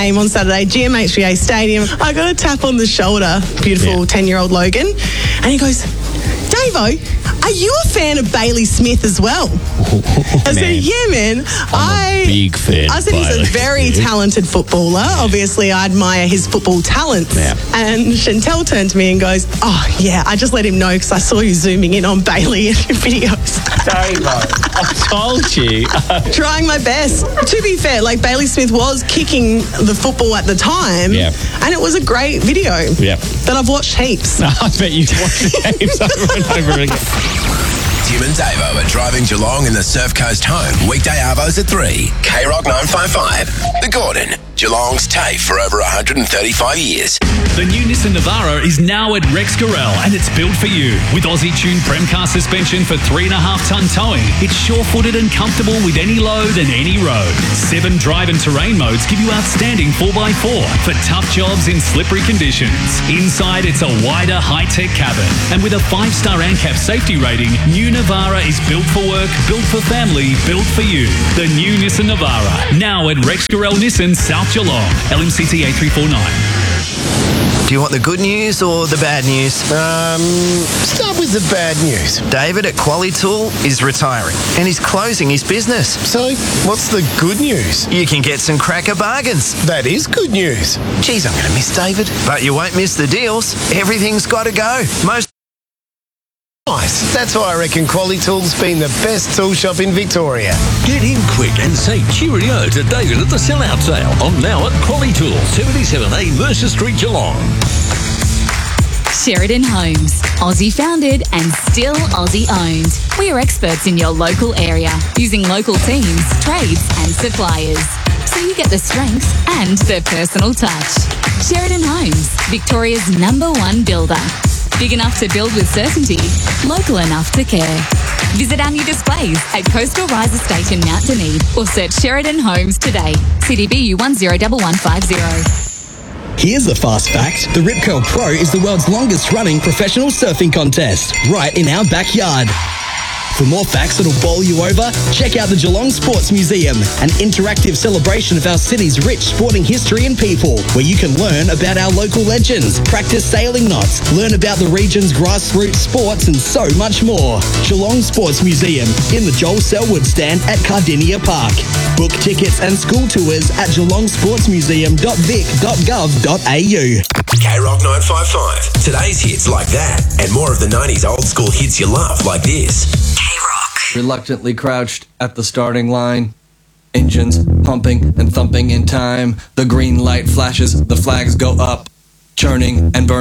game on Saturday, GMHBA Stadium. I got a tap on the shoulder, beautiful 10-year-old Logan, and he goes, Davo, are you a fan of Bailey Smith as well? I said, yeah, man. I'm a big fan. I said he's a very talented footballer. Obviously, I admire his football talents. Yeah. And Chantel turned to me and goes, oh, yeah, I just let him know because I saw you zooming in on Bailey in your videos. I told you. Trying my best. To be fair, like Bailey Smith was kicking the football at the time. Yeah. And it was a great video. Yeah. That I've watched heaps. I bet you've watched the games over and over again. Tim and Davo are driving Geelong in the Surf Coast home. Weekday arvos at 3. K-Rock 955. The Gordon. Geelong's TAFE for over 135 years. The new Nissan Navara is now at Rex Gorel and it's built for you. With Aussie-tuned Premcar suspension for 3.5-ton towing, it's sure-footed and comfortable with any load and any road. 7 drive and terrain modes give you outstanding 4x4 for tough jobs in slippery conditions. Inside, it's a wider, high-tech cabin. And with a 5-star ANCAP safety rating, new Navara is built for work, built for family, built for you. The new Nissan Navara, now at Rex Gorel Nissan, South Geelong. LMCT 8349. Do you want the good news or the bad news? Start with the bad news. David at Qualitool is retiring and he's closing his business. So, what's the good news? You can get some cracker bargains. That is good news. Geez, I'm going to miss David. But you won't miss the deals. Everything's got to go. Nice. That's why I reckon Qualitool's been the best tool shop in Victoria. Get in quick and say cheerio to David at the sellout sale on now at Qualitool, 77A Mercer Street, Geelong. Sheridan Homes, Aussie founded and still Aussie owned. We are experts in your local area, using local teams, trades and suppliers. So you get the strength and the personal touch. Sheridan Homes, Victoria's #1 builder. Big enough to build with certainty, local enough to care. Visit our new displays at Coastal Rise Estate in Mount Dunedin or search Sheridan Homes today. CDBU 101150. Here's the fast fact. The Rip Curl Pro is the world's longest running professional surfing contest, right in our backyard. For more facts that'll bowl you over, check out the Geelong Sports Museum, an interactive celebration of our city's rich sporting history and people, where you can learn about our local legends, practice sailing knots, learn about the region's grassroots sports and so much more. Geelong Sports Museum in the Joel Selwood stand at Cardinia Park. Book tickets and school tours at geelongsportsmuseum.vic.gov.au. K-Rock 955. Today's hits like that and more of the 90s old school hits you love like this. K-Rock. Reluctantly crouched at the starting line. Engines pumping and thumping in time. The green light flashes, the flags go up. Churning and burning.